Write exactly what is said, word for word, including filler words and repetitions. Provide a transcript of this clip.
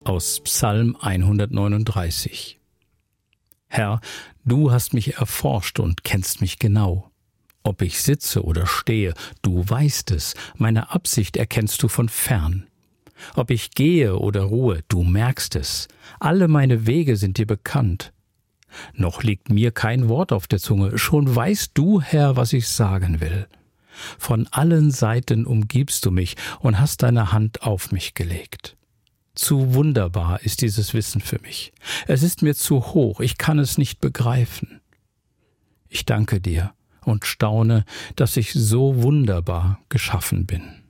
Aus Psalm hundertneununddreißig. Herr, du hast mich erforscht und kennst mich genau. Ob ich sitze oder stehe, du weißt es, meine Absicht erkennst du von fern. Ob ich gehe oder ruhe, du merkst es, alle meine Wege sind dir bekannt. Noch liegt mir kein Wort auf der Zunge, schon weißt du, Herr, was ich sagen will. Von allen Seiten umgibst du mich und hast deine Hand auf mich gelegt. Zu wunderbar ist dieses Wissen für mich. Es ist mir zu hoch, ich kann es nicht begreifen. Ich danke dir und staune, dass ich so wunderbar geschaffen bin.